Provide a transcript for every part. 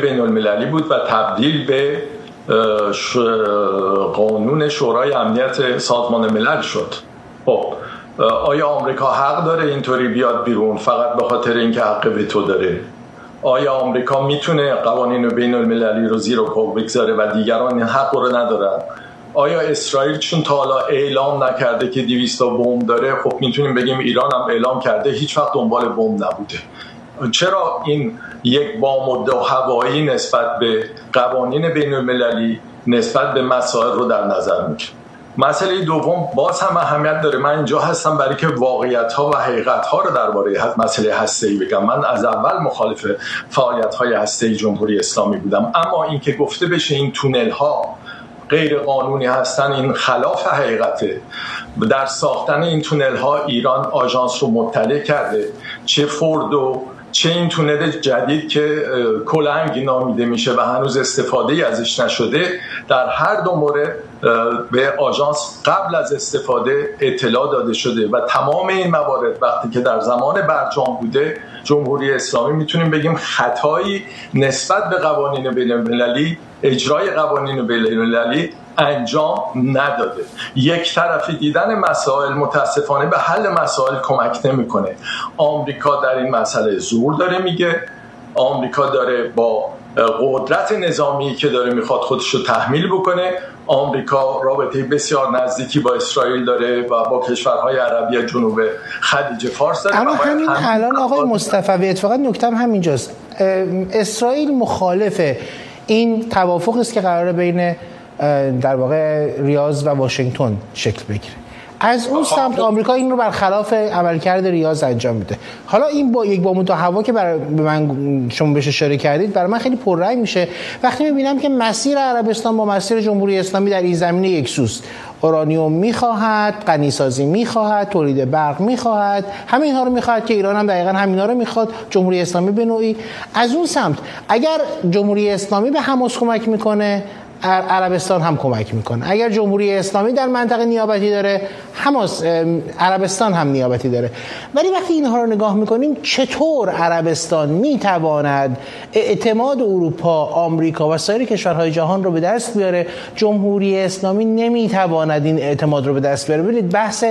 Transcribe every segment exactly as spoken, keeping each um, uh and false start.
بین المللی بود و تبدیل به قانون شورای امنیت سازمان ملل شد. خب آیا آمریکا حق داره اینطوری بیاد بیرون فقط به خاطر اینکه حق وتو داره؟ آیا آمریکا میتونه قوانین بین المللی رو زیر پا بگذاره و دیگران این حق رو ندارن؟ آیا اسرائیل چون تا حالا اعلام نکرده که دویست تا بمب داره، خب میتونیم بگیم ایران هم اعلام کرده هیچ وقت دنبال بمب نبوده. چرا این یک بام و هوایی نسبت به قوانین بین المللی نسبت به مسائل رو در نظر میگیره؟ مسئله دوم باز هم اهمیت داره. من اینجا هستم برای که واقعیت‌ها و حقیقت‌ها رو درباره مسئله هسته‌ای بگم. من از اول مخالف فعالیت‌های هسته‌ای جمهوری اسلامی بودم، اما اینکه گفته بشه این تونل‌ها غیر قانونی هستن این خلاف حقیقته. در ساختن این تونل‌ها ایران آژانس رو مطلع کرده، چه فوردو چه این تونل جدید که کلنگ نامیده میشه و هنوز استفاده ازش نشده، در هر دو مورد به آژانس قبل از استفاده اطلاع داده شده و تمام این موارد وقتی که در زمان برجام بوده جمهوری اسلامی میتونیم بگیم خطایی نسبت به قوانین بین المللی، اجرای قوانین بین المللی انجام نداده. یک طرفی دیدن مسائل متاسفانه به حل مسائل کمک نمیکنه. آمریکا در این مسئله زور داره میگه، آمریکا داره با قدرت نظامی که داره میخواد خودش رو تحمیل بکنه. آمریکا رابطه بسیار نزدیکی با اسرائیل داره و با کشورهای عربی جنوب خلیج فارس داره. اما همین الان آقای مصطفی اتفاقا نکتم همینجاست. اسرائیل مخالف این توافقی است که قراره بین در واقع ریاض و واشنگتن شکل بگیره. از اون سمت آمریکا این رو برخلاف عملکرد ریاض انجام میده. حالا این با یک بام و هوا که برای من شما بهش اشاره کردید برای من خیلی پررنگ میشه وقتی میبینم که مسیر عربستان با مسیر جمهوری اسلامی در این زمینه یکسوست. اورانیوم میخواهد، غنیسازی میخواهد، تولید برق میخواهد، همه اینها رو میخواهد که ایران هم دقیقاً همینا رو میخواد، جمهوری اسلامی به نوعی. از اون سمت اگر جمهوری اسلامی به حماس کمک میکنه عربستان هم کمک میکنه. اگر جمهوری اسلامی در منطقه نیابتی داره حماس عربستان هم نیابتی داره. ولی وقتی اینها رو نگاه میکنیم چطور عربستان میتواند اعتماد اروپا، آمریکا و سایر کشورهای جهان رو به دست بیاره، جمهوری اسلامی نمیتواند این اعتماد رو به دست بیاره. ببینید بحث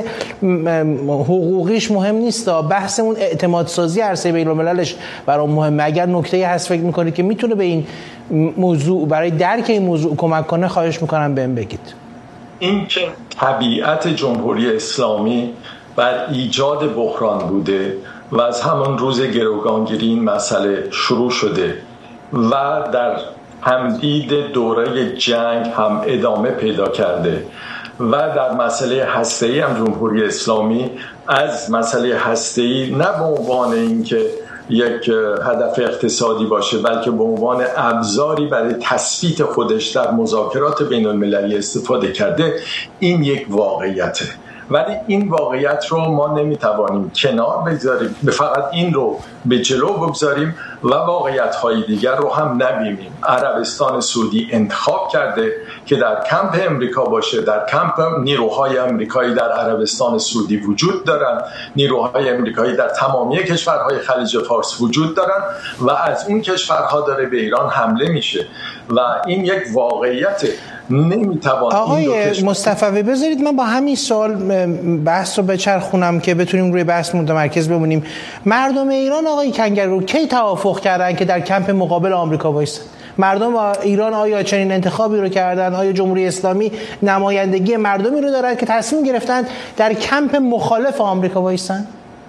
حقوقیش مهم نیست، بحث اون اعتماد سازی عرصه بین المللش برام مهمه. اگر نکته هست فکر میکنید که میتونه به این موضوع برای درک این موضوع کمک کنه خواهش میکنم بهم بگید. این که طبیعت جمهوری اسلامی بر ایجاد بحران بوده و از همون روز گروگانگیری این مسئله شروع شده و در تمدید دوره جنگ هم ادامه پیدا کرده و در مسئله هسته‌ای هم جمهوری اسلامی از مسئله هسته‌ای نه به عنوان اینکه یک هدف اقتصادی باشه بلکه به عنوان ابزاری برای تثبیت خودش در مذاکرات بین المللی استفاده کرده. این یک واقعیته، ولی این واقعیت رو ما نمیتوانیم کنار بگذاریم، به فقط این رو به جلو بگذاریم و واقعیت‌های دیگر رو هم نبینیم. عربستان سعودی انتخاب کرده که در کمپ امریکا باشه. در کمپ نیروهای امریکایی در عربستان سعودی وجود دارن، نیروهای امریکایی در تمامی کشورهای خلیج فارس وجود دارن و از اون کشورها داره به ایران حمله میشه و این یک واقعیته. نمیتوان. آقای مصطفی بذارید من با همین سوال بحث رو بچرخونم که بتونیم روی بحث متمرکز بمونیم. مردم ایران آقای کنگرو کی توافق کردن که در کمپ مقابل آمریکا وایسن؟ مردم ایران آیا چنین انتخابی رو کردن؟ آیا جمهوری اسلامی نمایندگی مردمی رو دارد که تصمیم گرفتن در کمپ مخالف آمریکا وایسن؟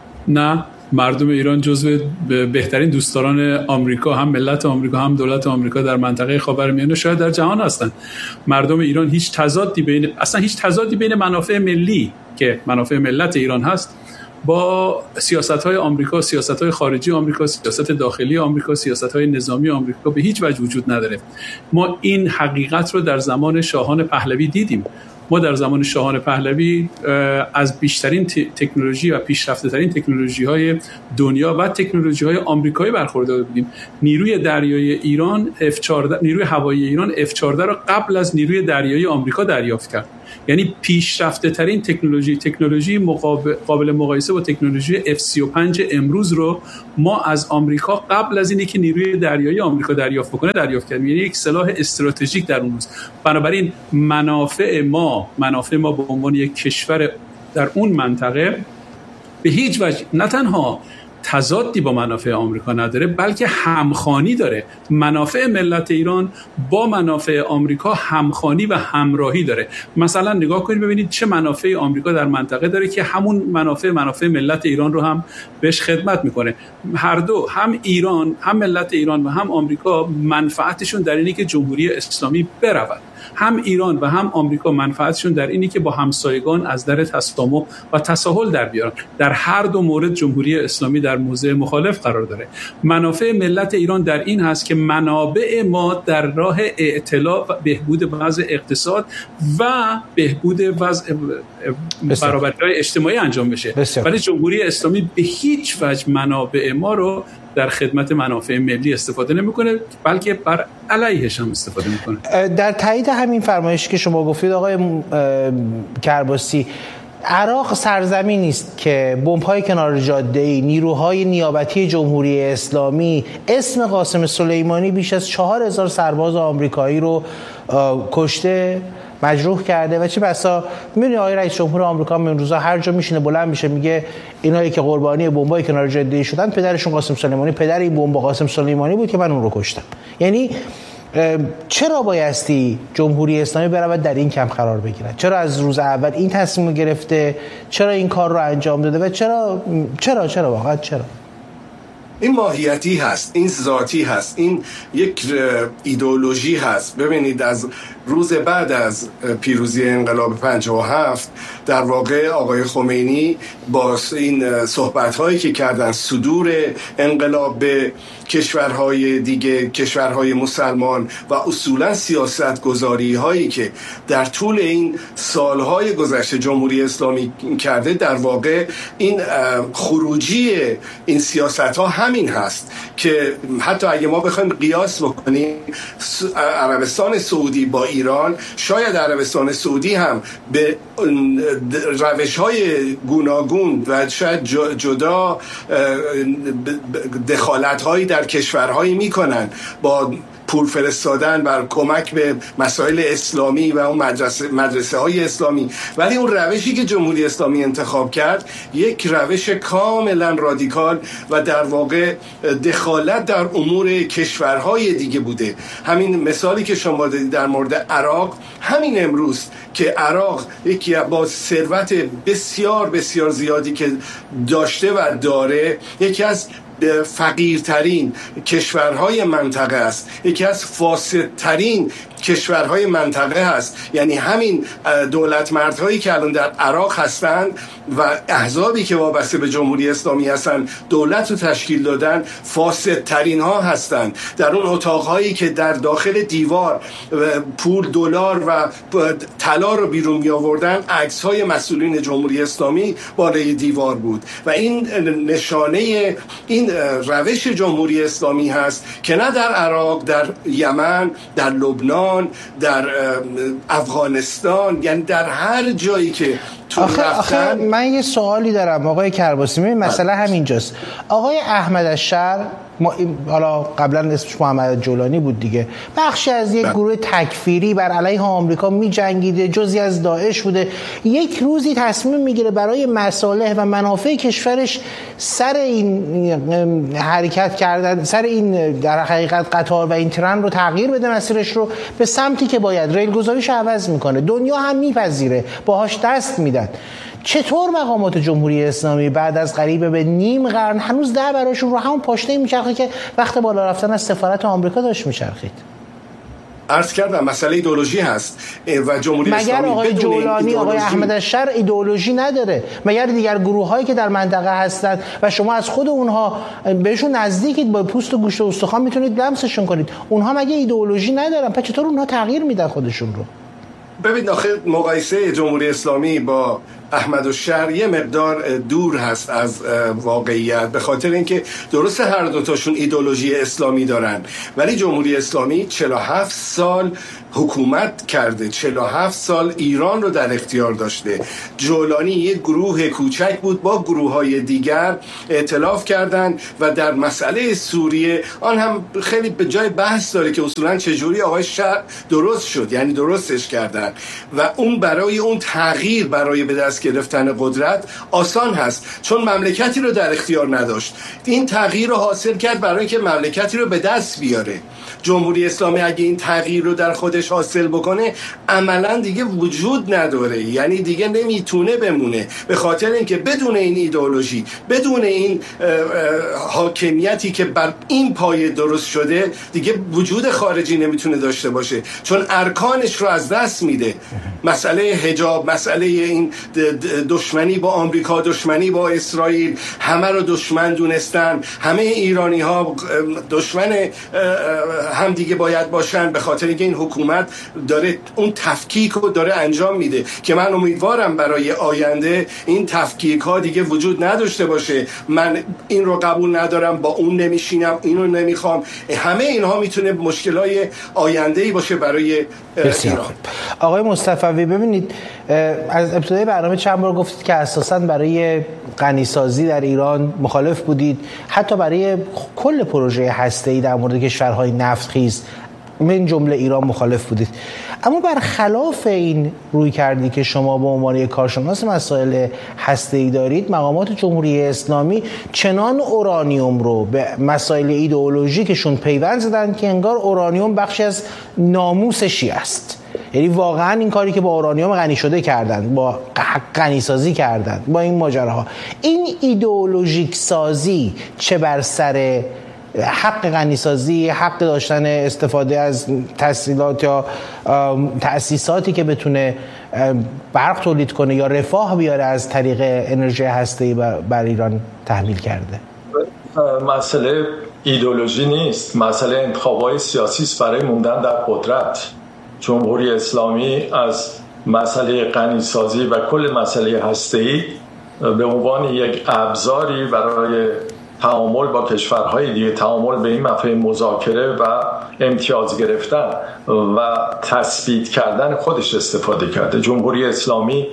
نه، مردم ایران جزو بهترین دوستداران آمریکا، هم ملت آمریکا هم دولت آمریکا در منطقه خاورمیانه، شاید در جهان هستند. مردم ایران هیچ تضادی بین اصلا هیچ تضادی بین منافع ملی که منافع ملت ایران هست با سیاست‌های آمریکا، سیاست‌های خارجی آمریکا، سیاست داخلی آمریکا، سیاست‌های نظامی آمریکا به هیچ وجه وجود نداره. ما این حقیقت رو در زمان شاهان پهلوی دیدیم. ما در زمان شاهان پهلوی از بیشترین تکنولوژی و پیشرفته‌ترین تکنولوژی‌های دنیا و تکنولوژی‌های آمریکایی برخوردار بودیم. نیروی دریایی ایران اف چهارده، نیروی هوایی ایران اف چهارده را قبل از نیروی دریایی آمریکا دریافت کرد. یعنی پیشرفته ترین تکنولوژی تکنولوژی مقابل قابل مقایسه با تکنولوژی اف سی و پنج امروز رو ما از آمریکا قبل از اینی که نیروی دریایی آمریکا دریافت بکنه دریافت کردیم. یعنی یک سلاح استراتژیک در اون روز. بنابراین منافع ما منافع ما به عنوان یک کشور در اون منطقه به هیچ وجه نه تنها تضادی با منافع آمریکا نداره، بلکه همخوانی داره. منافع ملت ایران با منافع آمریکا همخوانی و همراهی داره. مثلا نگاه کنید ببینید چه منافع آمریکا در منطقه داره که همون منافع منافع ملت ایران رو هم بهش خدمت میکنه. هر دو، هم ایران، هم ملت ایران و هم آمریکا منفعتشون در اینه که جمهوری اسلامی برود. هم ایران و هم آمریکا منفعتشون در اینی که با همسایگان از در تسامح و تساهل در بیارن. در هر دو مورد جمهوری اسلامی در موضع مخالف قرار داره. منافع ملت ایران در این هست که منابع ما در راه اعتلاع و بهبود وضع اقتصاد و بهبود وضع برابری‌های اجتماعی انجام بشه. ولی جمهوری اسلامی به هیچ وجه منابع ما رو در خدمت منافع ملی استفاده نمیکنه، بلکه بر علیهش هم استفاده میکنه. در تایید همین فرمایشی که شما گفتید آقای کرباسی، عراق سرزمینی است که بمب‌های کنار جاده‌ای نیروهای نیابتی جمهوری اسلامی اسم قاسم سلیمانی بیش از چهار هزار سرباز آمریکایی رو کشته، مجروح کرده و چه بسا می‌بینید آقای رئیس جمهور آمریکا این روزا هر جا میشینه بلند میشه میگه اینایی که قربانی بمب‌های کنار جاده شدن پدرشون قاسم سلیمانی، پدر این بمب قاسم سلیمانی بود که من اون رو کشتم. یعنی چرا بایستی جمهوری اسلامی برود در این کمپ قرار بگیرد؟ چرا از روز اول این تصمیم گرفته؟ چرا این کار رو انجام داده و چرا چرا چرا واقعا چرا؟ این ماهیتی هست، این ذاتی هست، این یک ایدئولوژی هست. ببینید از روز بعد از پیروزی انقلاب پنجاه و هفت در واقع آقای خمینی با این صحبت‌هایی که کردن صدور انقلاب به کشورهای دیگه، کشورهای مسلمان و اصولا سیاست گذاری هایی که در طول این سالهای گذشته جمهوری اسلامی کرده، در واقع این خروجی این سیاست ها همین هست که حتی اگه ما بخوایم قیاس بکنیم عربستان سعودی با ایران، شاید عربستان سعودی هم به روش های گوناگون و شاید جدا دخالت هایی در کشورهایی میکنن با پول فرستادن بر کمک به مسائل اسلامی و اون مدرسه مدرسه های اسلامی، ولی اون روشی که جمهوری اسلامی انتخاب کرد یک روش کاملا رادیکال و در واقع دخالت در امور کشورهای دیگه بوده. همین مثالی که شما دادید در مورد عراق، همین امروز که عراق یکی با ثروت بسیار بسیار زیادی که داشته و داره، یکی از فقیرترین کشورهای منطقه است، یکی از فاسدترین کشورهای منطقه است. یعنی همین دولت مردهایی که الان در عراق هستند و احزابی که وابسته به جمهوری اسلامی هستند دولت رو تشکیل دادن، فاسدترین ها هستند. در اون اتاقهایی که در داخل دیوار پول دلار و طلا رو بیرون می آوردن، عکس های مسئولین جمهوری اسلامی بالای دیوار بود و این نشانه این روش جمهوری اسلامی هست که نه در عراق، در یمن، در لبنان، در افغانستان، یعنی در هر جایی که آخه, آخه من یه سوالی دارم آقای کرباسی. مسئله همینجاست. آقای احمد الشر، حالا قبلا اسمش محمد جولانی بود دیگه، بخشی از یک گروه تکفیری بر علیه آمریکا می جنگیده، جزئی از داعش بوده، یک روزی تصمیم میگیره برای مصالح و منافع کشورش سر این حرکت کردن، سر این در حقیقت قطار و این ترن رو تغییر بده، مسیرش رو به سمتی که باید، ریل گذاریش عوض میکنه، دنیا هم میپذیره، باهاش دست میدن. چطور مقامات جمهوری اسلامی بعد از قریب به نیم قرن هنوز ده براشون رو همون پاشنه میچرخه که وقت بالا رفتن از سفارت آمریکا داشت میچرخید؟ عرض کردم مسئله ایدئولوژی هست و جمهوری اسلامی مگر آقای جولانی، آقای احمد الشر ایدئولوژی نداره؟ مگر دیگر گروه هایی که در منطقه هستند و شما از خود اونها بهشون نزدیکید، با پوست و گوشت و استخوان میتونید لمسشون کنید، اونها مگه ایدئولوژی ندارن؟ پس چطور اونها تغییر میدن خودشون رو؟ ببینید آخه مقایسه جمهوری اسلامی با احمدالشهر یه مقدار دور هست از واقعیت، به خاطر اینکه درست هر دوتاشون ایدئولوژی اسلامی دارن، ولی جمهوری اسلامی چهل و هفت سال حکومت کرده، چهل و هفت سال ایران رو در اختیار داشته. جولانی یک گروه کوچک بود، با گروه‌های دیگر ائتلاف کردند و در مسئله سوریه آن هم خیلی به جای بحث داره که اصولاً چجوری آقای شهر درست شد، یعنی درستش کردن و اون برای اون تغییر، برای به دست گرفتن قدرت آسان هست، چون مملکتی رو در اختیار نداشت. این تغییر رو حاصل کرد برای اینکه مملکتی رو به دست بیاره. جمهوری اسلامی اگه این تغییر رو در خودش حاصل بکنه عملا دیگه وجود نداره، یعنی دیگه نمیتونه بمونه، به خاطر اینکه بدون این ایدئولوژی، بدون این حاکمیتی که بر این پایه درست شده، دیگه وجود خارجی نمیتونه داشته باشه، چون ارکانش رو از دست میده. مسئله حجاب، مسئله این دشمنی با آمریکا، دشمنی با اسرائیل، همه رو دشمن دونستن، همه ایرانی ها دشمن هم دیگه باید باشن، به خاطر اینکه این حکومت داره اون تفکیک رو داره انجام میده که من امیدوارم برای آینده این تفکیک ها دیگه وجود نداشته باشه. من این رو قبول ندارم، با اون نمیشینم، اینو نمیخوام. همه اینها میتونه مشکلای آینده‌ای باشه برای ایران. آقای مصطفوی، ببینید از ابتدای برنامه چند بار گفتید که اساساً برای غنیسازی در ایران مخالف بودید، حتی برای کل پروژه هسته‌ای در مورد کشورهای نفتخیز من جمله ایران مخالف بودید. اما برخلاف این روی کردی که شما به عنوان یک کارشناس مسائل هسته‌ای دارید، مقامات جمهوری اسلامی چنان اورانیوم رو به مسائل ایدئولوژیکشون پیوند زدن که انگار اورانیوم بخشی از ناموس شیعه است. یعنی واقعا این کاری که با اورانیوم غنی شده کردن، با غنی سازی کردن، با این ماجراها، این ایدئولوژیک سازی چه بر سر حق غنیسازی، حق داشتن استفاده از تسهیلات یا تأسیساتی که بتونه برق تولید کنه یا رفاه بیاره از طریق انرژی هسته‌ای بر ایران تحمیل کرده؟ مسئله ایدئولوژی نیست، مسئله انتخابات سیاسی است برای موندن در قدرت. جمهوری اسلامی از مسئله غنیسازی و کل مسئله هسته‌ای به عنوان یک ابزاری برای تعامل با کشورهای دیگه، تعامل به این مفهوم مذاکره و امتیاز گرفتن و تثبیت کردن خودش استفاده کرده. جمهوری اسلامی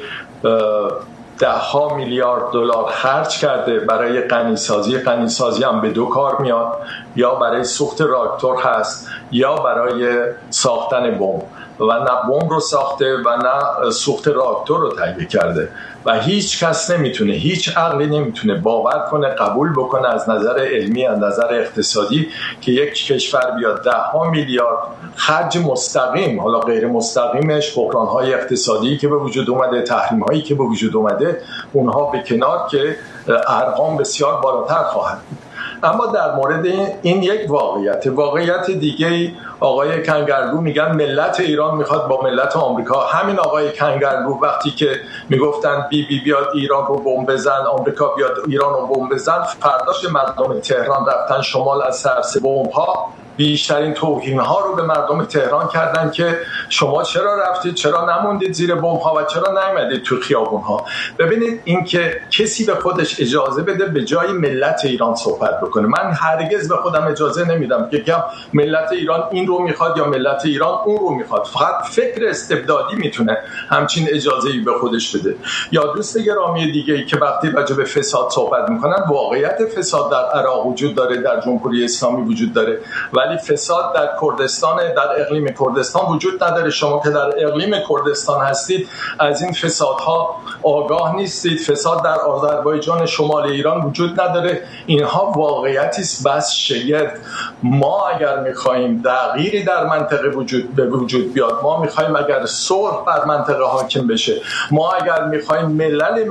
ده ها میلیارد دلار خرج کرده برای غنیسازی. غنیسازی هم به دو کار میاد، یا برای سوخت راکتور هست یا برای ساختن بمب، و نه بمب رو ساخته و نه سوخت راکتور رو تهیه کرده و هیچ کس نمیتونه، هیچ عقلی نمیتونه باور کنه، قبول بکنه از نظر علمی، از نظر اقتصادی که یک کشور بیاد ده ها میلیارد خرج مستقیم، حالا غیر مستقیمش بحران‌های اقتصادی که به وجود اومده، تحریم‌هایی که به وجود اومده، اونها به کنار که ارقام بسیار بالاتر خواهد بود. اما در مورد این, این یک واقعیت واقعیت دیگه، آقای کنگرلو میگن ملت ایران میخواد با ملت آمریکا. همین آقای کنگرلو وقتی که میگفتن بی بی بیاد ایران رو بمب بزن، آمریکا بیاد ایران رو بمب بزن، فرداش مردم تهران رفتن شمال از سرس بمب ها، بیشترین توهین ها رو به مردم تهران کردن که شما چرا رفتید، چرا نموندید زیر بمب ها و چرا نیامدید تو خیابون ها. ببینید این که کسی به خودش اجازه بده به جای ملت ایران صحبت بکنه. من هرگز به خودم اجازه نمیدم که بگم ملت ایران این رو میخواد یا ملت ایران اون رو میخواد. فقط فکر استبدادی میتونه همچین اجازه‌ای به خودش بده. یا دوست گرامی دیگه ای که وقتی راجع به فساد صحبت میکنن، واقعیت فساد در عراق وجود داره، در جمهوری اسلامی وجود داره، ولی فساد در کردستان، در اقلیم کردستان وجود نداره. شما که در اقلیم کردستان هستید از این فسادها آگاه نیستید. فساد در آذربایجان شمال ایران وجود نداره. اینها واقعیتی است بس شگرد. ما اگر می‌خوایم تغییری در منطقه وجود به وجود بیاد، ما می‌خوایم اگر صلح بر منطقه حاکم بشه، ما اگر می‌خوایم ملل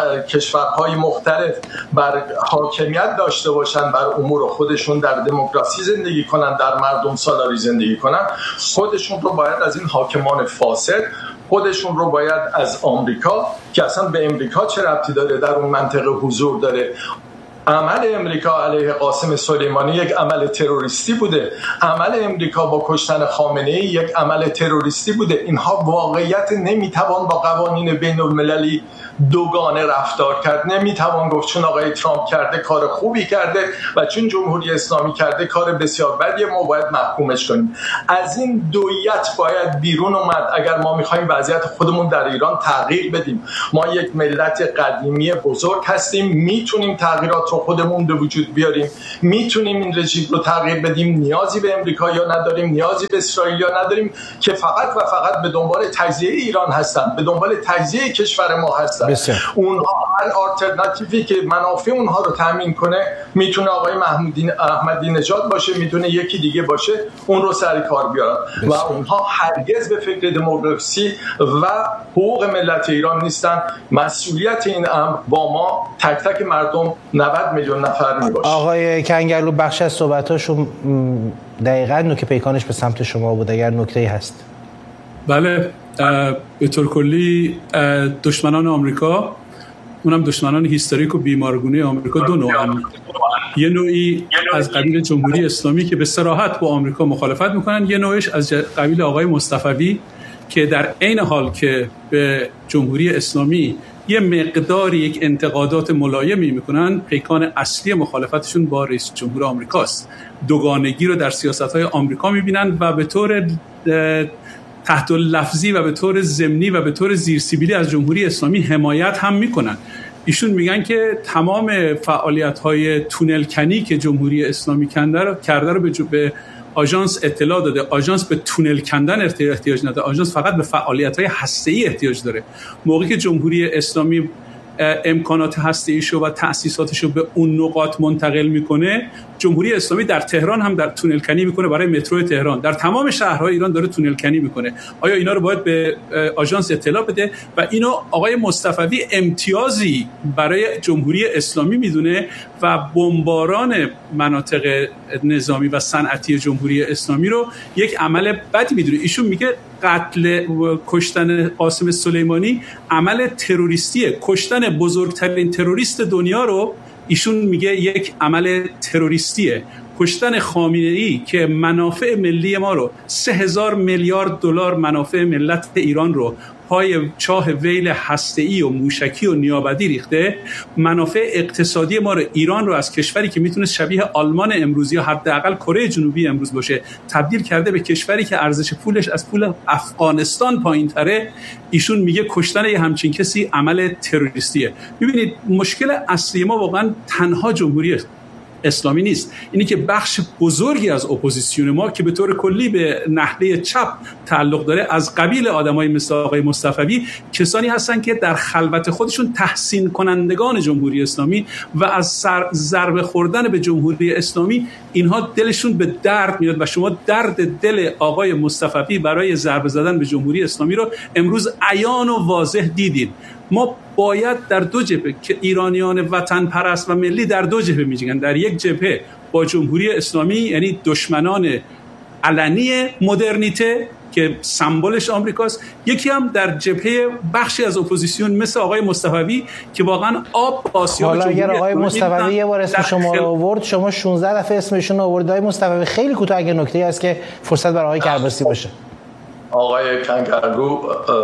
کشورهای مختلف بر حاکمیت داشته باشن بر امور خودشون، در دموکراسی زندگی کنن، در مردم سالاری زندگی کنن، خودشون رو باید از این حاکمان فاسد، خودشون رو باید از آمریکا که اصلا به امریکا چه ربطی داره، در اون منطقه حضور داره، عمل امریکا علیه قاسم سلیمانی یک عمل تروریستی بوده، عمل امریکا با کشتن خامنه‌ای یک عمل تروریستی بوده. اینها واقعیت نمیتوان با قوانین بین المللی دوگانه رفتار کرد. نمیتوان گفت چون آقای ترامپ کرده کار خوبی کرده و چون جمهوری اسلامی کرده کار بسیار بدیه ما باید محکومش کنیم. از این دویت باید بیرون اومد اگر ما میخوایم وضعیت خودمون در ایران تغییر بدیم. ما یک ملت قدیمی بزرگ هستیم، میتونیم تغییرات رو خودمون به وجود بیاریم، میتونیم این رژیم رو تغییر بدیم. نیازی به امریکا یا نداریم، نیازی به اسرائیل یا نداریم که فقط و فقط به دنبال تجزیه ایران هستن، به دنبال تجزیه کشور ما هستن. اونها هر آلترناتیوی که منافع اونها رو تامین کنه، میتونه آقای محمودی احمدی نژاد باشه، میتونه یکی دیگه باشه، اون رو سر کار بیارن و اونها هرگز به فکر دموکراسی و حقوق ملت ایران نیستن. مسئولیت این امر با ما تک تک مردم نود میلیون نفر میباشه. آقای کنگرلو بخش از صحبتاشون دقیقاً نوک پیکانش به سمت شما بود، اگر نکته‌ای هست. بله، به طور کلی دشمنان آمریکا، اونم دشمنان هیستوریک و بیمارگونه آمریکا، دو نوعن. یه نوعی از قبیل جمهوری اسلامی که به صراحت با آمریکا مخالفت میکنن، یه نوعش از قبیل آقای مصطفوی که در عین حال که به جمهوری اسلامی یه مقداری یک انتقادات ملایمی میکنن، پیکان اصلی مخالفتشون با رئیس جمهور آمریکاست. دوگانگی رو در سیاست‌های آمریکا میبینن و به طور تحت لفظی و به طور ضمنی و به طور زیرسیبیلی از جمهوری اسلامی حمایت هم میکنن. ایشون میگن که تمام فعالیت‌های تونل کنی که جمهوری اسلامی کنده رو کرده رو به آژانس اطلاع داده. آژانس به تونل کندن احتیاج نداره، آژانس فقط به فعالیت‌های هسته‌ای احتیاج داره. موقعی که جمهوری اسلامی امکانات هسته‌ایشو و تأسیساتشو به اون نقاط منتقل میکنه، جمهوری اسلامی در تهران هم در تونل کنی میکنه برای مترو تهران، در تمام شهرهای ایران داره تونل کنی میکنه. آیا اینا رو باید به آژانس اطلاع بده؟ و اینو آقای مصطفوی امتیازی برای جمهوری اسلامی میدونه و بمباران مناطق نظامی و صنعتی جمهوری اسلامی رو یک عمل بدی میدونه. ایشون میگه قتل و کشتن قاسم سلیمانی عمل تروریستیه. کشتن بزرگترین تروریست دنیا رو ایشون میگه یک عمل تروریستیه. کشتن خامنه‌ای که منافع ملی ما رو، سه هزار میلیارد دلار منافع ملت ایران رو پای چاه ویل هسته‌ای و موشکی و نیابدی ریخته، منافع اقتصادی ما رو، ایران رو از کشوری که میتونه شبیه آلمان امروزی یا حداقل کره جنوبی امروز باشه تبدیل کرده به کشوری که ارزش پولش از پول افغانستان پایین‌تره. ایشون میگه کشتن یه همچین کسی عمل تروریستیه. ببینید مشکل اصلی ما واقعا تنها جمهوری اسلامی نیست، اینی که بخش بزرگی از اپوزیسیون ما که به طور کلی به نحله چپ تعلق داره، از قبیل آدمای مثل آقای مصطفوی، کسانی هستن که در خلوت خودشون تحسین کنندگان جمهوری اسلامی و از ضربه خوردن به جمهوری اسلامی اینها دلشون به درد میاد و شما درد دل آقای مصطفوی برای ضربه زدن به جمهوری اسلامی رو امروز عیان و واضح دیدید. ما باید در دو جبهه که ایرانیان وطن پرست و ملی در دو جبهه میجنگن، در یک جبهه با جمهوری اسلامی یعنی دشمنان علنی مدرنیته که سمبلش آمریکاست، یکی هم در جبهه بخشی از اپوزیسیون مثل آقای مصطفوی که واقعا آب آسیاب جمهوری اسلامی. حالا اگر آقای مصطفوی یه بار اسم شما رو آورد، شما شانزده دفعه اسمشون آورد. آقای مصطفوی خیلی کوتاه اگه نکته‌ای هست که فرصت برای آقای کرباسی باشه. آقای کنگرلو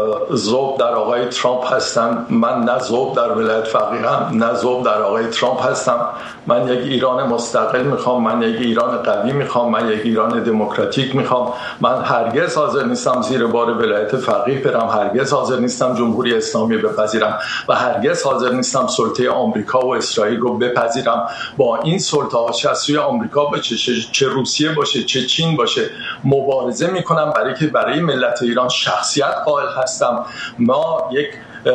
ذوب در آقای ترامپ هستم. من نه ذوب در ولایت فقیهم، نه ذوب در آقای ترامپ هستم. من یک ایران مستقل میخوام، من یک ایران قوی میخوام، من یک ایران دموکراتیک میخوام. من هرگز حاضر نیستم زیر بار ولایت فقیه برم، هرگز حاضر نیستم جمهوری اسلامی بپذیرم و هرگز حاضر نیستم سلطه آمریکا و اسرائیل رو بپذیرم. با این سلطه ها چه سوی آمریکا باشه، چه, چه روسیه باشه، چه چین باشه، مبارزه میکنم برای که برای ملت ایران شخصیت قائل هستم. ما یک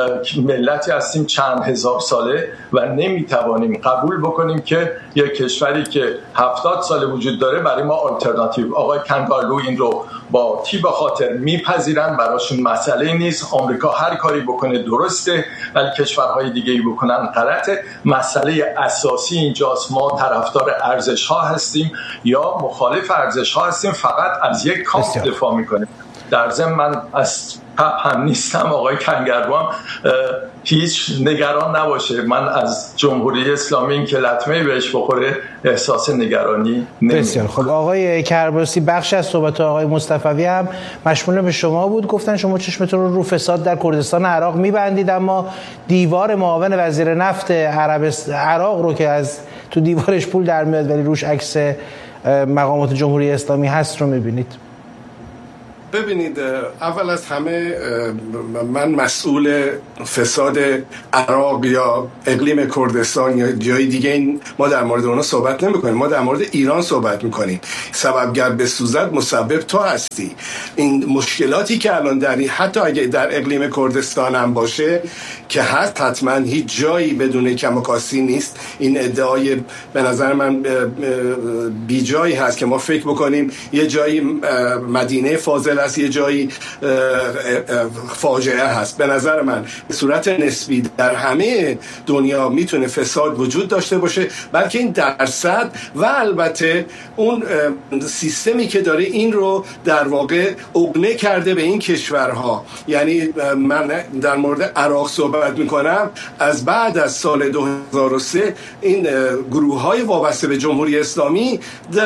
ملتی هستیم چند هزار ساله و نمیتوانیم قبول بکنیم که یک کشوری که هفتاد ساله وجود داره برای ما آلترناتیو. آقای کنگرلو این رو با تیب خاطر میپذیرن، براشون مسئله نیست. آمریکا هر کاری بکنه درسته ولی کشورهای دیگه ای بکنن غلطه. مسئله اساسی اینجاست، ما طرفدار ارزش ها هستیم یا مخالف ارزش ها هستیم، فقط از یک کامپ دفاع میکنیم. در ضمن من از پپ هم نیستم، آقای کنگربو هم هیچ نگران نباشه، من از جمهوری اسلامی این که لطمه بهش بخوره احساس نگرانی نمی‌کنم. بسیار خب آقای کرباسی، بخش از صحبت آقای مصطفوی هم مشمول به شما بود، گفتن شما چشمتون رو رو فساد در کردستان عراق میبندید، اما دیوار معاون وزیر نفت عربستان عراق رو که از تو دیوارش پول در میاد ولی روش عکس مقامات جمهوری اسلامی هست رو میبینید. ببینید، اول از همه من مسئول فساد عراق یا اقلیم کردستان یا جای دیگه این ما در مورد اونا صحبت نمی کنیم، ما در مورد ایران صحبت میکنیم. سببگر بسوزد مسبب تو هستی. این مشکلاتی که الان در این، حتی اگه در اقلیم کردستان هم باشه که هست، حتما هیچ جایی بدون کم و کاسی نیست. این ادعای به نظر من بی جایی هست که ما فکر بکنیم یه جایی مدینه فاضل است، یه جایی فاجعه هست. به نظر من به صورت نسبی در همه دنیا میتونه فساد وجود داشته باشه، بلکه این درصد و البته اون سیستمی که داره این رو در واقع عقنه کرده به این کشورها. یعنی من در مورد عراق صحبت میکنم، از بعد از سال دو هزار و سه این گروه های وابسته به جمهوری اسلامی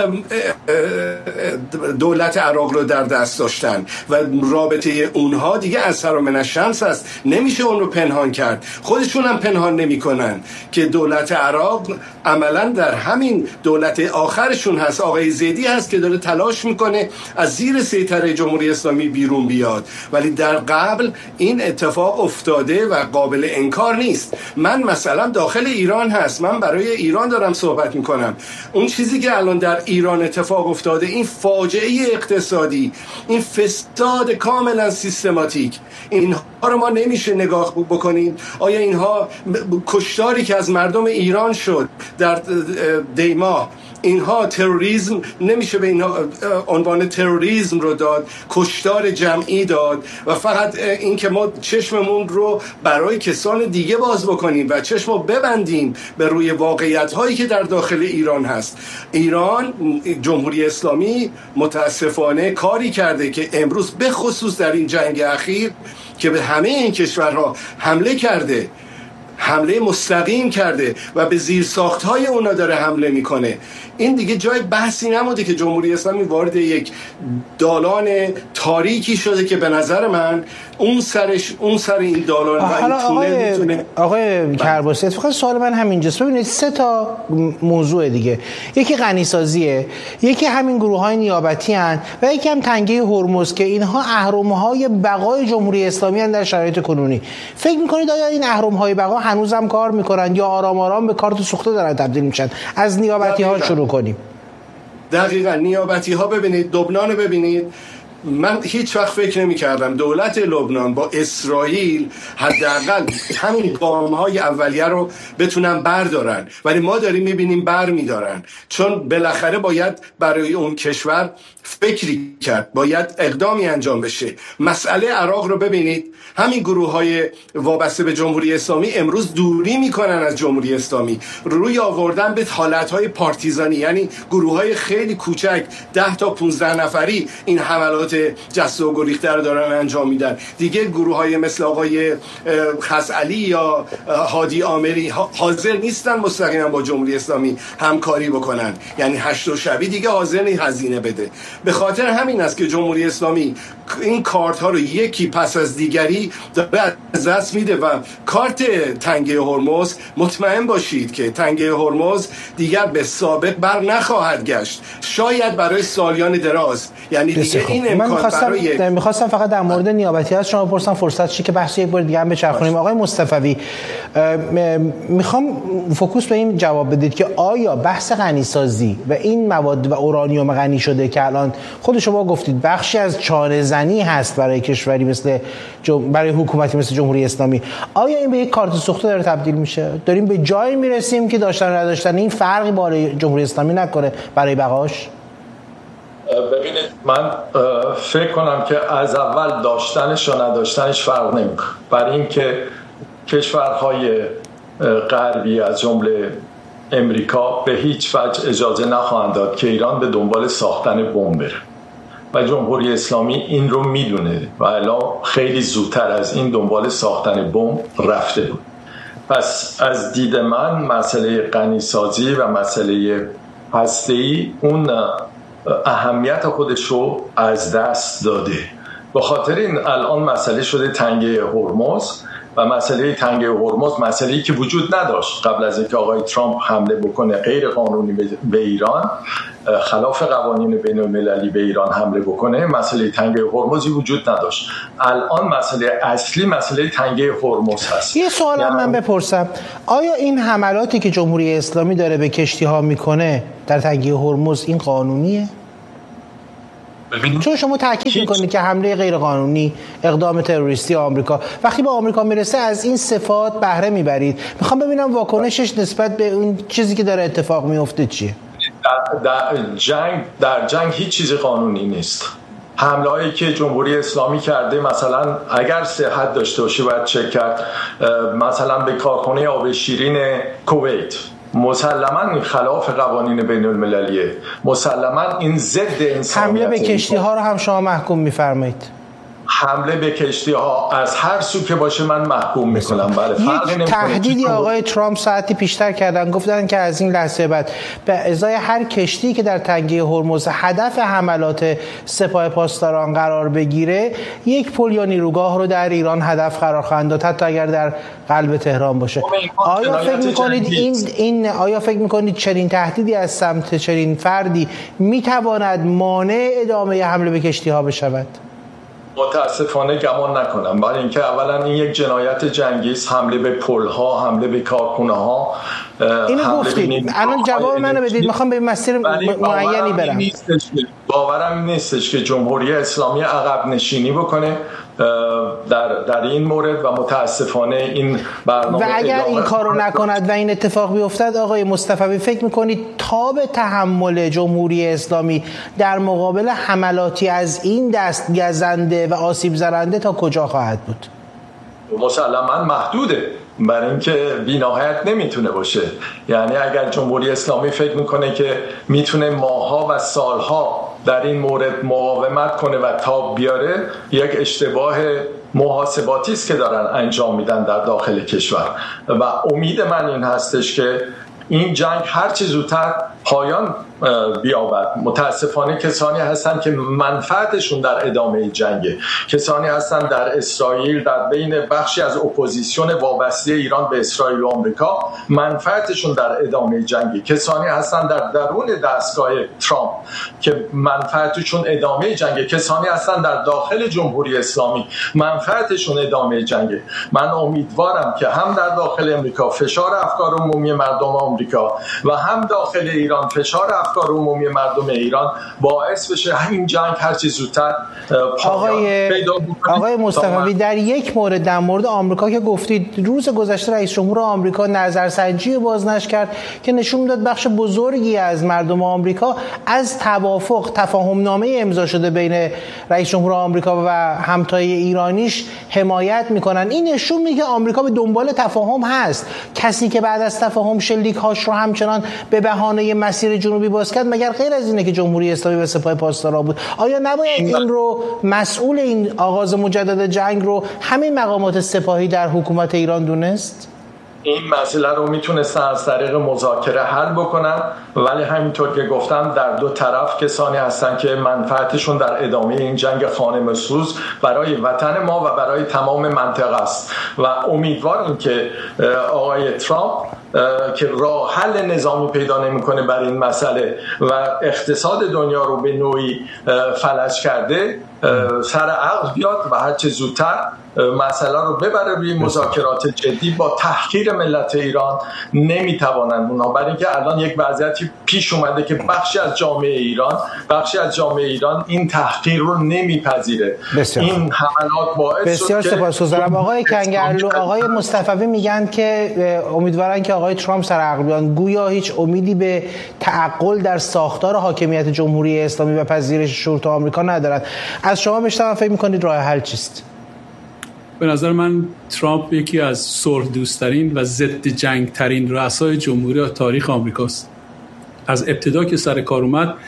دولت عراق رو در دست داشتن و رابطه اونها دیگه از سر و من الشمس است، نمیشه اون رو پنهان کرد. خودشون هم پنهان نمیکنن که دولت عراق عملا در همین دولت آخرشون هست، آقای زیدی هست که داره تلاش میکنه از زیر سیطره جمهوری اسلامی بیرون بیاد، ولی در قبل این اتفاق افتاده و قابل انکار نیست. من مثلا داخل ایران هست، من برای ایران دارم صحبت میکنم. اون چیزی که الان در ایران اتفاق افتاده، این فاجعه اقتصادی، این فساد کاملا سیستماتیک، اینها رو ما نمیشه نگاه بکنیم. آیا اینها کشتاری که از مردم ایران شد در دیما، اینها تروریسم نمیشه به اینها عنوان تروریسم رو داد، کشتار جمعی داد و فقط این که ما چشممون رو برای کسان دیگه باز بکنیم و چشم رو ببندیم به روی واقعیت هایی که در داخل ایران هست. ایران، جمهوری اسلامی متاسفانه کاری کرده که امروز به خصوص در این جنگ اخیر که به همه این کشورها حمله کرده، حمله مستقیم کرده و به زیرساخت‌های اونا داره حمله میکنه. این دیگه جای بحثی نموده که جمهوری اسلامی وارد یک دالان تاریکی شده که به نظر من اون سرش اون سر این دالان و این تونل میتونه. آقای کرباسی، اتفاقا سوال من همینجاست. ببینید سه تا موضوع دیگه، یکی غنیسازیه، یکی همین گروه‌های نیابتی ان و یکی هم تنگه هرمز که اینها اهرم‌های بقای جمهوری اسلامی ان در شرایط کنونی. فکر می‌کنید آیا این اهرم‌های بقا هنوزم کار می‌کنن یا آرام آرام به کارت سوخته دارن تبدیل میشن؟ از نیابتی‌ها شروع کنیم. دقیقاً نیابتی‌ها ببینید، لبنان رو ببینید. من هیچ وقت فکر نمی کردم دولت لبنان با اسرائیل حداقل همین گام‌های اولیه رو بتونن بردارن، ولی ما داریم می‌بینیم بر می‌دارن، چون بالاخره باید برای اون کشور فکری کرد، باید اقدامی انجام بشه. مسئله عراق رو ببینید، همین گروه‌های وابسته به جمهوری اسلامی امروز دوری میکنن از جمهوری اسلامی، روی آوردن به حالت‌های پارتیزانی، یعنی گروه‌های خیلی کوچک ده تا پانزده نفری این حملات جست و گریخته رو دارن انجام میدن. دیگه گروه‌های مثل آقای خزعلی یا هادی آمری حاضر نیستن مستقیما با جمهوری اسلامی همکاری بکنن، یعنی هشت و شبی دیگه حاضر نیست هزینه بده. به خاطر همین است که جمهوری اسلامی این کارت ها رو یکی پس از دیگری داره از دست میده و کارت تنگه هرمز، مطمئن باشید که تنگه هرمز دیگر به سابق بر نخواهد گشت، شاید برای سالیان دراز. یعنی دیگه این امکان من می‌خواستم برای می‌خواستم فقط در مورد نیابتی از شما بپرسم، فرصت چی که بحث یک بار دیگه هم بچرخونیم. آقای مصطفوی، میخوام فوکوس به این جواب بدید که آیا بحث غنیسازی و این مواد و اورانیوم غنی شده که الان خود شما گفتید بخشی از چاره زنی هست برای کشوری مثل جم... برای حکومتی مثل جمهوری اسلامی، آیا این به یک کارت سوخته داره تبدیل میشه؟ داریم به جایی میرسیم که داشتن و نداشتن این فرقی برای جمهوری اسلامی نکنه برای بقاش؟ ببینید، من فکر کنم که از اول داشتنش و نداشتنش فرق نمیکنه، برای اینکه کشورهای غربی از جمله امریکا به هیچ وجه اجازه نخواهند داد که ایران به دنبال ساختن بمب بره و جمهوری اسلامی این رو میدونه و الان خیلی زودتر از این دنبال ساختن بمب رفته بود. پس از دید من مسئله غنیسازی و مسئله هسته‌ای اون اهمیت خودش رو از دست داده. به خاطر این الان مسئله شده تنگه هرمز و مسئله تنگه هرمز مسئله‌ای که وجود نداشت قبل از اینکه آقای ترامپ حمله بکنه، غیر قانونی به ایران، خلاف قوانین بین المللی به ایران حمله بکنه، مسئله تنگه هرمزی وجود نداشت. الان مسئله اصلی مسئله تنگه هرمز هست. یه سوال یعنی... من بپرسم، آیا این حملاتی که جمهوری اسلامی داره به کشتی ها میکنه در تنگه هرمز این قانونیه؟ ببینید. چون شما تاکید میکنید که حمله غیر قانونی، اقدام تروریستی آمریکا، وقتی به آمریکا میرسه از این صفات بهره میبرید. میخوام ببینم واکنشش نسبت به اون چیزی که داره اتفاق میفته چیه؟ در, در جنگ در جنگ هیچ چیزی قانونی نیست. حمله هایی که جمهوری اسلامی کرده مثلا اگر صحت داشته باشه باید چک کرد، مثلا به کارخانه آب شیرین کویت، مسلما این خلاف قوانین بین المللیه، مسلما این ضد انسانیت. حمله به کشتی ها رو هم شما محکوم میفرمایید؟ حمله به کشتی ها از هر سو که باشه من محکوم میکنم. بله، فرقی نمیکنه. تهدیدی آقای ترامپ ساعتی پیشتر کردن، گفتن که از این لحظه بعد به ازای هر کشتی که در تنگه هرمز هدف حملات سپاه پاسداران قرار بگیره یک پل یا نیروگاه رو در ایران هدف قرار خواهند داد، حتی اگر در قلب تهران باشه. آیا فکر میکنید این این آیا فکر میکنید چنین تهدیدی از سمت چنین فردی میتواند مانع ادامه حمله به کشتی ها بشود؟ متاسفانه گمان نکنم، برای اینکه اولا این یک جنایت جنگی است، حمله به پل‌ها، حمله به کارخانه‌ها. اینو گفتید، الان جواب منو بدید، میخوام به مسیر معینی برم. باورم این نیستش که جمهوری اسلامی عقب نشینی بکنه در در این مورد و متاسفانه این برنامه و اگر این کارو نکند و این اتفاق بیفتد آقای مصطفی، فکر میکنید تاب تحمل جمهوری اسلامی در مقابل حملاتی از این دست گزنده و آسیب زننده تا کجا خواهد بود؟ مسلماً محدوده، برای اینکه بی‌نهایت نمیتونه باشه. یعنی اگر جمهوری اسلامی فکر میکنه که میتونه ماها و سالها در این مورد مقاومت کنه و تاب بیاره، یک اشتباه محاسباتی است که دارن انجام میدن در داخل کشور و امید من این هستش که این جنگ هر چه زودتر پایان بیابد. متاسفانه کسانی هستن که منفعتشون در ادامه جنگه، کسانی هستن در اسرائیل، در بین بخشی از اپوزیسیون وابسته ایران به اسرائیل و آمریکا منفعتشون در ادامه جنگه، کسانی هستن در درون دستگاه ترامپ که منفعتشون ادامه جنگه، کسانی هستن در داخل جمهوری اسلامی منفعتشون ادامه جنگه. من امیدوارم که هم در داخل آمریکا فشار افکار عمومی مردم آمریکا و هم داخل ایران فشار افکار عمومی مردم ایران باعث بشه همین جنگ هر چه زودتر پایان پیدا بکنه. آقای مصطفی، در یک مورد در مورد آمریکا که گفتید، روز گذشته رئیس جمهور آمریکا نظرسنجی بازنشر کرد که نشون میداد بخش بزرگی از مردم آمریکا از توافق تفاهم نامه امضا شده بین رئیس جمهور آمریکا و همتای ایرانیش حمایت میکنن. این نشون میده آمریکا به دنبال تفاهم هست. کسی که بعد از تفاهم شلیک هاش رو همچنان به بهانه مسیر جنوبی باز کرد مگر غیر از اینه که جمهوری اسلامی و سپاه پاسداران بود؟ آیا نباید این رو مسئول این آغاز مجدد جنگ رو همین مقامات سپاهی در حکومت ایران دونست؟ این مسئله رو میتونستن از طریق مذاکره حل بکنن، ولی همینطور که گفتم در دو طرف کسانی هستن که منفعتشون در ادامه این جنگ خانه‌مسوز برای وطن ما و برای تمام منطقه است و امیدواریم که آقای ترامپ که راه حل نظامی پیدا نمیکنه بر این مسئله و اقتصاد دنیا رو به نوعی فلج کرده سر عقل بیاد و هر چه زودتر مسئله رو ببره روی مذاکرات جدی. با تحقیر ملت ایران نمیتوانند اونها، برای اینکه الان یک وضعیتی پیش اومده که بخشی از جامعه ایران بخشی از جامعه ایران این تحقیر رو نمیپذیره. بسیار. این حملات باعث بسیار شد سپاسگزارم. آقای کنگرلو، آقای مصطفی میگن که امیدوارن که آقای ترامپ سر عقل بیان، گویا هیچ امیدی به تعقل در ساختار حاکمیت جمهوری اسلامی و پذیرش شروط آمریکا ندارند. از شما بشنوم فکر میکنید راه حل چیست؟ به نظر من ترامپ یکی از صلح دوست‌ترین و ضد جنگ ترین رؤسای جمهوری تاریخ آمریکاست. از ابتدا که سر کار اومد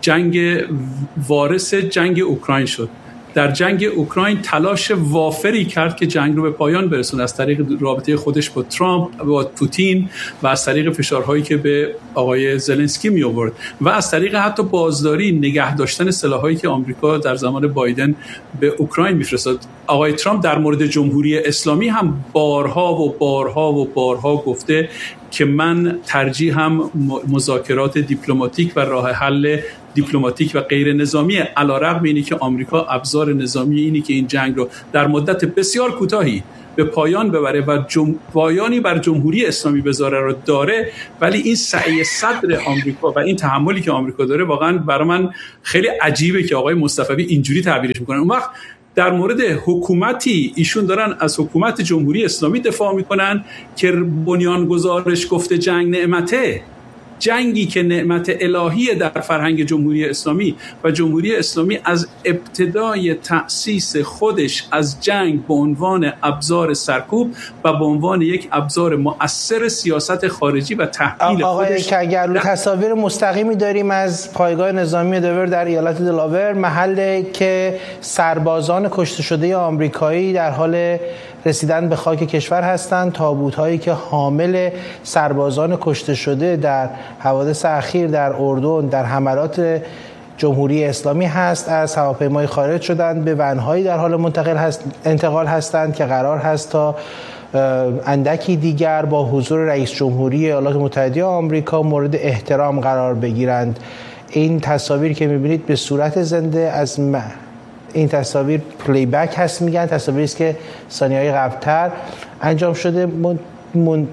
جنگ وارث جنگ اوکراین شد. در جنگ اوکراین تلاش وافری کرد که جنگ رو به پایان برسونه از طریق رابطه خودش با ترامپ، با پوتین و از طریق فشارهایی که به آقای زلنسکی می آورد و از طریق حتی بازداری، نگه داشتن سلاحایی که آمریکا در زمان بایدن به اوکراین میفرستاد. آقای ترامپ در مورد جمهوری اسلامی هم بارها و بارها و بارها گفته که من ترجیحم مذاکرات دیپلماتیک و راه حل دیپلماتیک و غیر نظامی، علیرغم اینی که آمریکا ابزار نظامی اینی که این جنگ رو در مدت بسیار کوتاهی به پایان ببره و جم... پایانی بر جمهوری اسلامی بذاره رو داره، ولی این سعی صدر آمریکا و این تحملی که آمریکا داره واقعا برای من خیلی عجیبه که آقای مصطفی اینجوری تعبیرش میکنن. اون وقت در مورد حکومتی ایشون دارن از حکومت جمهوری اسلامی دفاع میکنن که بنیانگذارش گفته جنگ نعمته، جنگی که نعمت الهی در فرهنگ جمهوری اسلامی و جمهوری اسلامی از ابتدای تأسیس خودش از جنگ به عنوان ابزار سرکوب و به عنوان یک ابزار مؤثر سیاست خارجی و تحمیل آقای خودش. کنگرلو تصاویر مستقیمی داریم از پایگاه نظامی دلاور در ایالت دلاور، محلی که سربازان کشته شده آمریکایی در حال رسیدن به خاک کشور هستند. تابوت‌هایی که حامل سربازان کشته شده در حوادث اخیر در اردن در حملات جمهوری اسلامی هست از هواپیمای خارج شدند، به ون‌هایی در حال منتقل هست انتقال هستند که قرار هست تا اندکی دیگر با حضور رئیس جمهوری ایالات متحده آمریکا مورد احترام قرار بگیرند. این تصاویر که می‌بینید به صورت زنده از م... این تصاویر پلی بک هست، میگن تصاویری است که ثانیه‌های قبل‌تر انجام شده. من... من...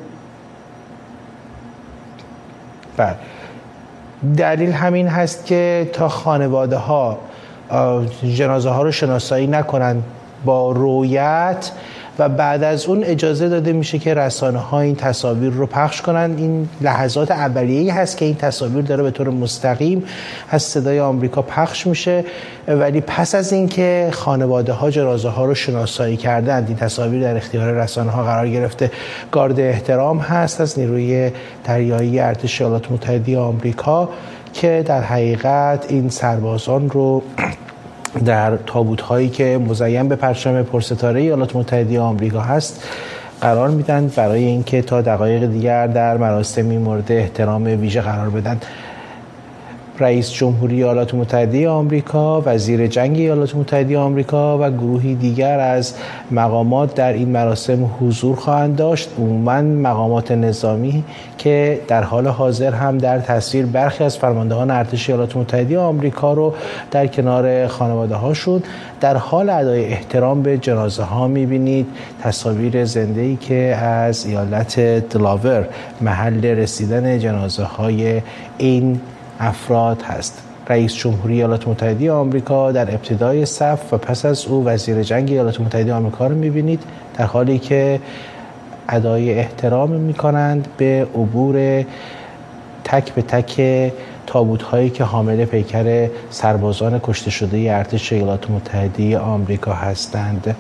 بله. دلیل همین هست که تا خانواده ها جنازه ها رو شناسایی نکنن با رویت و بعد از اون اجازه داده میشه که رسانه ها این تصاویر رو پخش کنن. این لحظات اولیه‌ای هست که این تصاویر داره به طور مستقیم از صدای آمریکا پخش میشه، ولی پس از اینکه خانواده ها جنازه ها رو شناسایی کردند این تصاویر در اختیار رسانه ها قرار گرفته. گارد احترام هست از نیروی دریایی ارتش ایالات متحده آمریکا که در حقیقت این سربازان رو در تابوت‌هایی که مزین به پرچم پرستاره ایالات متحده آمریکا هست قرار میدن برای اینکه تا دقایق دیگر در مراسمی مورد احترام ویژه قرار بدن. رئیس جمهوری ایالات متحده آمریکا، وزیر جنگ ایالات متحده آمریکا و گروهی دیگر از مقامات در این مراسم حضور خواهند داشت. عموماً مقامات نظامی که در حال حاضر هم در تصویر برخی از فرماندهان ارتش ایالات متحده آمریکا رو در کنار خانواده هاشون در حال ادای احترام به جنازه ها می‌بینید. تصاویر زنده‌ای که از ایالت دلاور محل رسیدن جنازه های این افراد هست. رئیس جمهوری ایالات متحده آمریکا در ابتدای صف و پس از او وزیر جنگ ایالات متحده آمریکا رو می‌بینید در حالی که ادای احترام می‌کنند به عبور تک به تک تابوت‌هایی که حامل پیکر سربازان کشته شده ارتش ایالات متحده آمریکا هستند.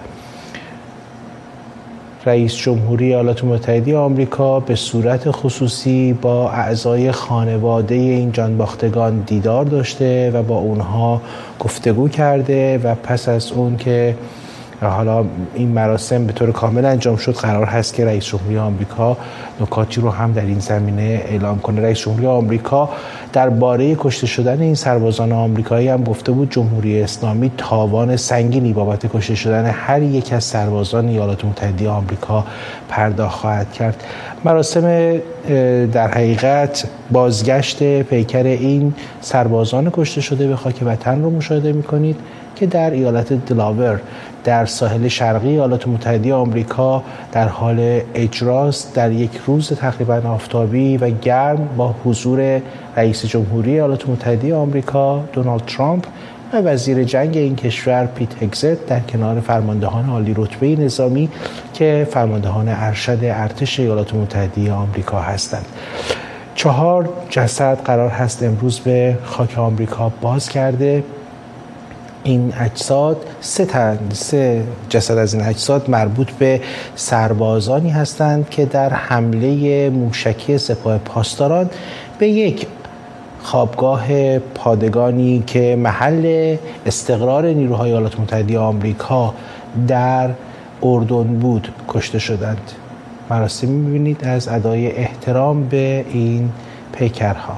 رئیس جمهوری ایالات متحده آمریکا به صورت خصوصی با اعضای خانواده این جانباختگان دیدار داشته و با اونها گفتگو کرده و پس از اون که حالا این مراسم به طور کامل انجام شد قرار هست که رئیس جمهوری آمریکا نکاتی رو هم در این زمینه اعلام کنه. رئیس جمهوری آمریکا درباره کشته شدن این سربازان آمریکایی هم گفته بود جمهوری اسلامی تاوان سنگینی بابت کشته شدن هر یک از سربازان ایالات متحده آمریکا پرداخت خواهد کرد. مراسم در حقیقت بازگشت پیکر این سربازان کشته شده به خاک وطن رو مشاهده می‌کنید که در ایالت دلاور در ساحل شرقی ایالات متحده آمریکا در حال اجراست در یک روز تقریبا آفتابی و گرم با حضور رئیس جمهوری ایالات متحده آمریکا دونالد ترامپ و وزیر جنگ این کشور پیت هگزت در کنار فرماندهان عالی رتبه نظامی که فرماندهان ارشد ارتش ایالات متحده آمریکا هستند. چهار جسد قرار هست امروز به خاک آمریکا باز کرده. این اجساد سه تن سه جسد از این اجساد مربوط به سربازانی هستند که در حمله موشکی سپاه پاسداران به یک خوابگاه پادگانی که محل استقرار نیروهای ایالات متحده آمریکا در اردن بود کشته شدند. مراسمی می‌بینید از ادای احترام به این پیکرها.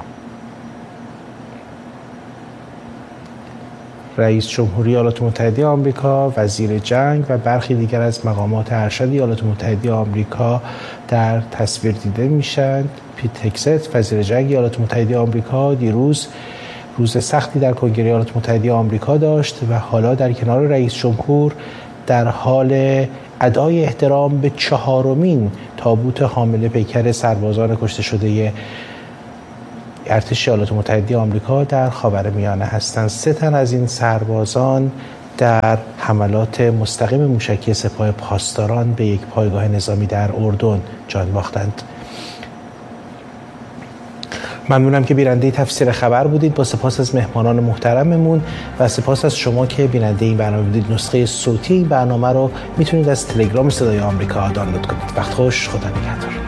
رئیس جمهوری ایالات متحده آمریکا، وزیر جنگ و برخی دیگر از مقامات ارشد ایالات متحده آمریکا در تصویر دیده میشن. پیت هگست، وزیر جنگ ایالات متحده آمریکا، دیروز روز سختی در کنگره ایالات متحده آمریکا داشت و حالا در کنار رئیس جمهور در حال ادای احترام به چهارمین تابوت حامل پیکر سربازان کشته شده ارتش ایالات متحده آمریکا در خاورمیانه هستند. سه تن از این سربازان در حملات مستقیم موشکی سپاه پاسداران به یک پایگاه نظامی در اردن جان باختند. ممنونم که بیننده تفسیر خبر بودید. با سپاس از مهمانان محترممون و سپاس از شما که بیننده این برنامه بودید. نسخه صوتی این برنامه رو میتونید از تلگرام صدای آمریکا دانلود کنید. وقت خوش، خدا نگهدار.